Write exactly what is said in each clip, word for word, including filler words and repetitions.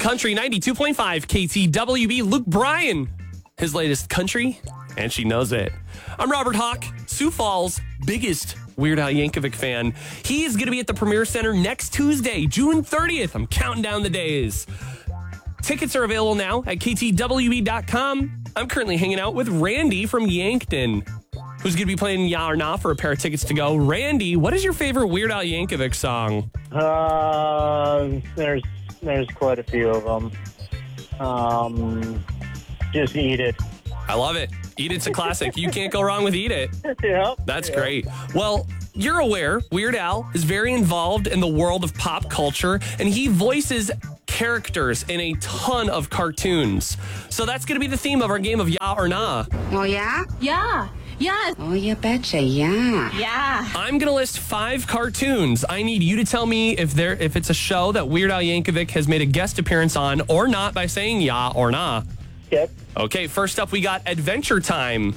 Country ninety-two point five K T W B. Luke Bryan, his latest country, and she knows it. I'm Robert Hawk, Sioux Falls' biggest Weird Al Yankovic fan. He's going to be at the Premier Center next Tuesday, June thirtieth. I'm counting down the days. Tickets are available now at K T W B dot com. I'm currently hanging out with Randy from Yankton, who's going to be playing Ya or Nah for a pair of tickets to go. Randy, what is your favorite Weird Al Yankovic song? Uh, there's there's quite a few of them. Um, just Eat It. I love it. Eat It's a classic. You can't go wrong with Eat It. Yeah. That's yep. great. Well, you're aware Weird Al is very involved in the world of pop culture, and he voices characters in a ton of cartoons. So that's going to be the theme of our game of Ya or Nah. Oh, yeah? Yeah. Yeah. Oh, you betcha, yeah. Yeah. I'm going to list five cartoons. I need you to tell me if there if it's a show that Weird Al Yankovic has made a guest appearance on or not by saying Ya or Nah. Yep. Okay, first up we got Adventure Time.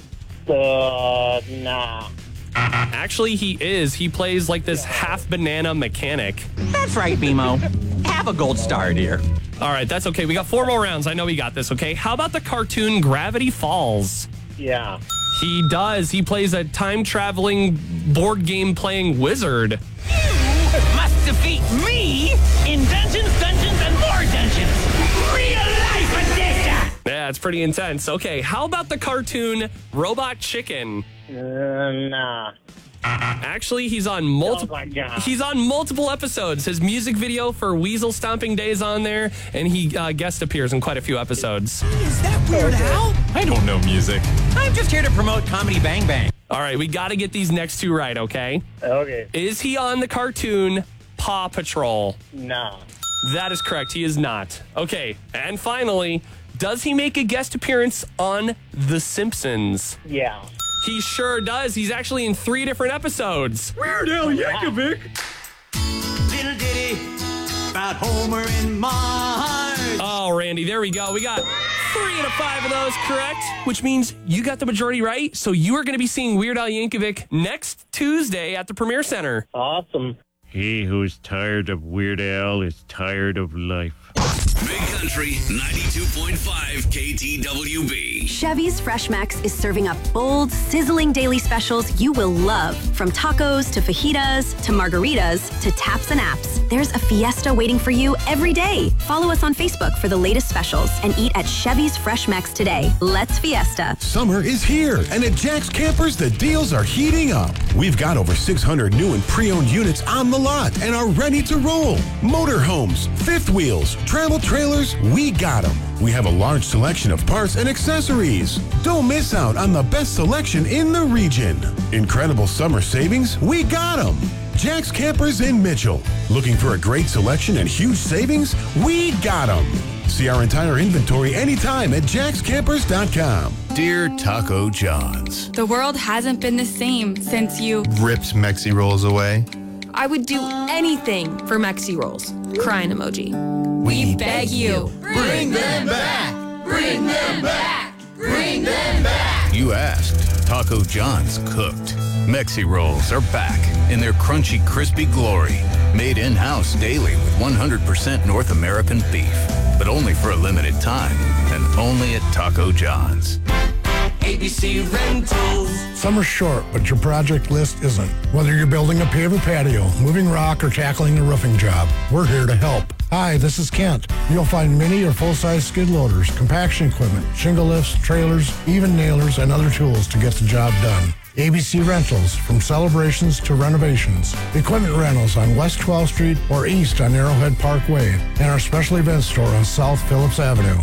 Uh, nah. Actually, he is. He plays like this half banana mechanic. That's right, Bimo. Have a gold star, dear. All right, that's okay. We got four more rounds. I know we got this, okay? How about the cartoon Gravity Falls? Yeah. He does. He plays a time-traveling, board game-playing wizard. You must defeat me in Dungeons, Dungeons, and More Dungeons. Real life edition. Yeah, it's pretty intense. Okay, how about the cartoon Robot Chicken? Uh, nah. Actually, he's on multiple. Oh my God. He's on multiple episodes. His music video for Weasel Stomping Days on there, and he uh, guest appears in quite a few episodes. Is that Weird Al? I don't know music. I'm just here to promote Comedy Bang Bang. All right, we got to get these next two right, okay? Okay. Is he on the cartoon Paw Patrol? Nah. That is correct. He is not. Okay, and finally, does he make a guest appearance on The Simpsons? Yeah. He sure does. He's actually in three different episodes. Weird Al Yankovic. Little ditty about Homer and Marge. Oh, Randy, there we go. We got three out of five of those correct, which means you got the majority right. So you are going to be seeing Weird Al Yankovic next Tuesday at the Premier Center. Awesome. He who's tired of Weird Al is tired of life. Big Country ninety-two point five K T W B. Chevy's Fresh Max is serving up bold, sizzling daily specials you will love. From tacos to fajitas to margaritas to taps and apps, there's a fiesta waiting for you every day. Follow us on Facebook for the latest specials and eat at Chevy's Fresh Max today. Let's fiesta. Summer is here, and at Jack's Campers, the deals are heating up. We've got over six hundred new and pre-owned units on the lot and are ready to roll. Motorhomes, fifth wheels, travel trailers, we got them. We have a large selection of parts and accessories. Don't miss out on the best selection in the region. Incredible summer savings, we got them. Jack's Campers in Mitchell. Looking for a great selection and huge savings? We got them. See our entire inventory anytime at jacks campers dot com. Dear Taco John's, the world hasn't been the same since you ripped Mexi Rolls away. I would do anything for Mexi Rolls. Crying emoji. We, we beg you. Bring them back. Bring them back. Bring them back. You asked. Taco John's cooked. Mexi Rolls are back in their crunchy, crispy glory. Made in-house daily with one hundred percent North American beef. But only for a limited time. And only at Taco John's. A B C Rentals. Summer's short, but your project list isn't. Whether you're building a paver patio, moving rock, or tackling a roofing job, we're here to help. Hi, this is Kent. You'll find mini or full-size skid loaders, compaction equipment, shingle lifts, trailers, even nailers, and other tools to get the job done. A B C Rentals, from celebrations to renovations. Equipment rentals on West twelfth Street or east on Arrowhead Parkway, and our special events store on South Phillips Avenue.